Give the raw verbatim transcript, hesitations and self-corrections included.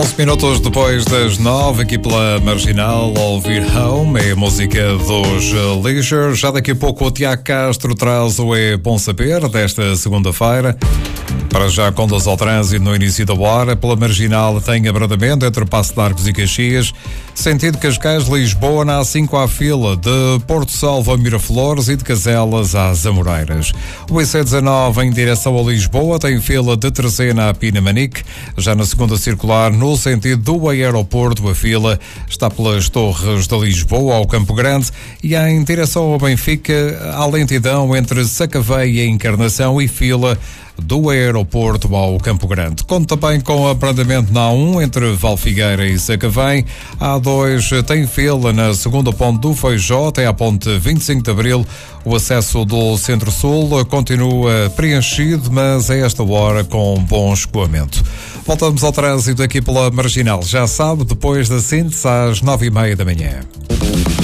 onze minutos depois das nove, aqui pela Marginal, ouvir Home, é a música dos Leisure. Já daqui a pouco o Tiago Castro traz o É Bom Saber desta segunda-feira. Para já, contas ao trânsito no início da hora. Pela Marginal tem abrandamento entre Passo de Arcos e Caxias. Sentido Cascais-Lisboa, na A cinco à fila, de Porto Salvo a Miraflores e de Caselas às Amoreiras. O I C dezanove em direção a Lisboa tem fila de Terceira a Pinamanique. Já na segunda circular, no sentido do aeroporto, a fila está pelas Torres de Lisboa ao Campo Grande e em direção ao Benfica, há lentidão entre Sacavém e Encarnação e fila do aeroporto ao Campo Grande. Conta também com abrandamento na A um entre Valfigueira e Sacavém. A A dois tem fila na segunda ponte do Feijó até à ponte vinte e cinco de Abril. O acesso do Centro-Sul continua preenchido, mas a esta hora com bom escoamento. Voltamos ao trânsito aqui pela Marginal. Já sabe, depois da síntese às nove e meia da manhã.